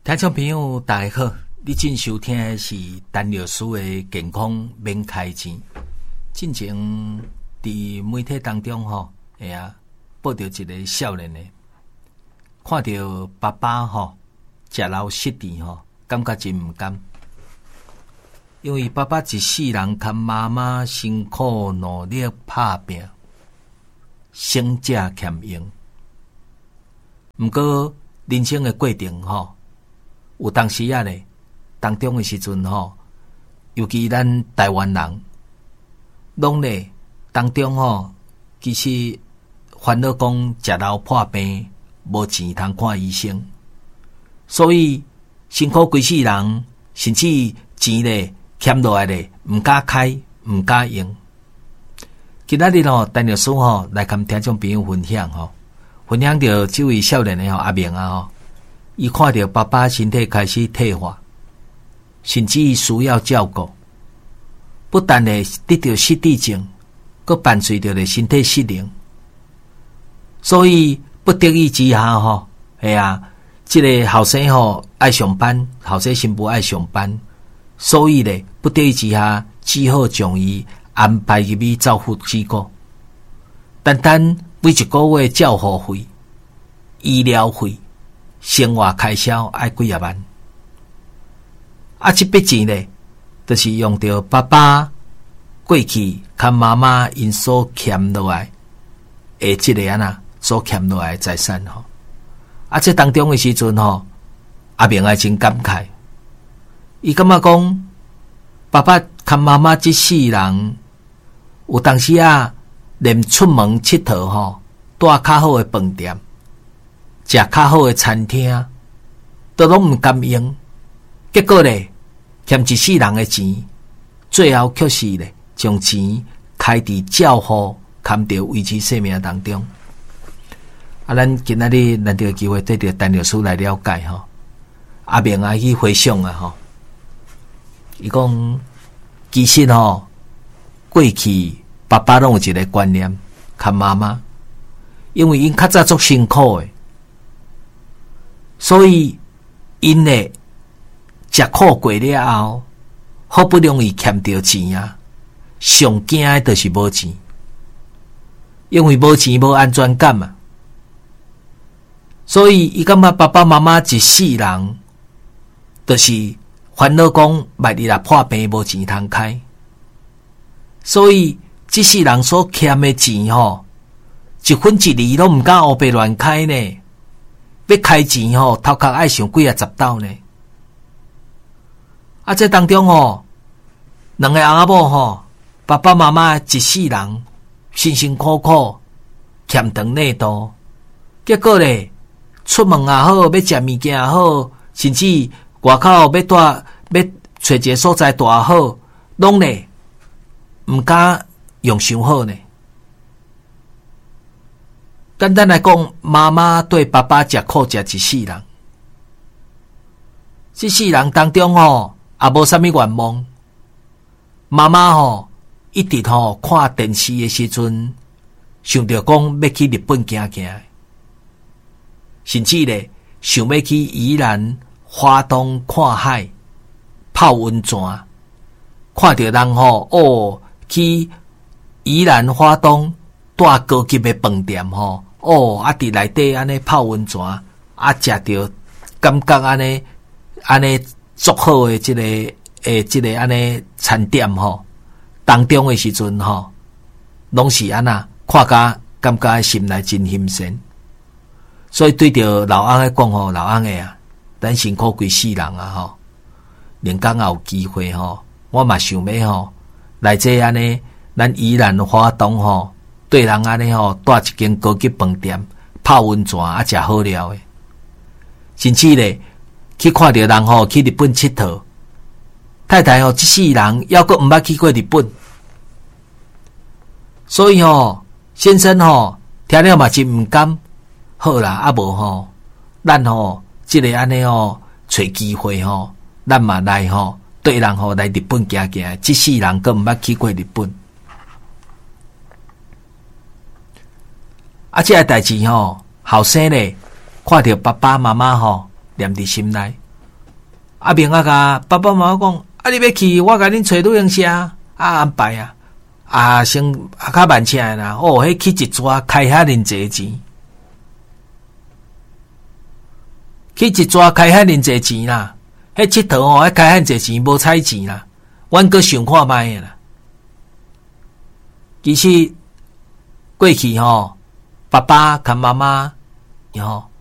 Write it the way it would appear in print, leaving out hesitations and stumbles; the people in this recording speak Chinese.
听众朋友大家好，你正收听的是陈律师的健康免开钱。进前伫媒体当中报道一个少年的，看到爸爸食老失智感觉真唔甘，因为爸爸一世人跟妈妈辛苦努力打拼，生者欠用。毋过人生的过程有当时咧，当中的时阵尤其咱台湾人，拢咧当中其实烦恼讲食老破病，无钱通看医生，所以辛苦规世人，甚至钱咧欠落来咧，毋敢开，毋敢用。今仔日陈律师来跟听众朋友分享分享到这位少年的阿明伊看到爸爸身体开始退化，甚至需要照顾，不但会得到失智症，佮伴随着咧身体失能，所以不得已之下这个后生爱上班，后生新妇爱上班，所以咧不得已之下，只好将伊安排入去照护机构，单单每一个月照护费、医疗费、生活开销要几啊万，这笔钱呢，就是用到爸爸过去甲妈妈因所欠落来的这个所欠落来的财产这当中的时阵阿明还真感慨，伊感觉讲爸爸甲妈妈这世人，有当时连出门佚佗住较好的饭店，食较好的餐厅，都拢毋甘用，结果咧欠一世人的钱，最后却是咧将钱开伫照护，堪着维持生命当中。咱今仔日咱就有机会对着陈律师来了解阿明去回想伊讲其实过去爸爸拢有一个观念，甲妈妈，因为因较早足辛苦的，所以因咧食苦过了后，好不容易欠着钱上惊的就是无钱，因为无钱无安全感所以伊感觉爸爸妈妈一世人，就是烦恼讲万一破病无钱通开，所以这世人所欠的钱一分一厘都毋敢黑白乱开呢。要开钱头壳爱想几10斗呢。这当中两个翁仔某爸爸妈妈一世人辛辛苦苦欠长内度，结果咧出门也好，要食物件也好，甚至外口要找一个所在住好，拢咧毋敢用伤好呢。简单来讲，妈妈对爸爸食苦食一世人，这世人当中也无啥物愿望。妈妈一直看电视的时阵，想着讲要去日本行行，甚至咧想要去宜兰花东看海、泡温泉，看到人去宜兰花东住高级的饭店伫内底安尼泡温泉，食着感觉安尼足好的这个安尼餐点当中的时阵拢是安那看甲感觉心内真欣赏。所以对着老翁的讲老翁的咱辛苦规世人人讲也有机会我嘛想要来这安尼咱宜兰花东对人安尼住一间高级饭店，泡温泉食好料的，甚至咧去看到人去日本佚佗，太太这世人要阁毋捌去过日本，所以先生听了嘛真毋甘。好啦，无咱这个安尼找机会咱嘛来对人来日本行行，这世人阁毋捌去过日本。这个代志后生咧看到爸爸妈妈念伫心内， 阿明啊，甲爸爸妈妈讲，啊，你要去，我甲恁找旅行社安排啊。先较慢车啦，迄去一抓开遐尼济钱，去一抓开遐尼济钱啦，迄佚佗迄开遐济钱无彩钱啦，阮阁想看卖诶啦。其实过去爸爸甲妈妈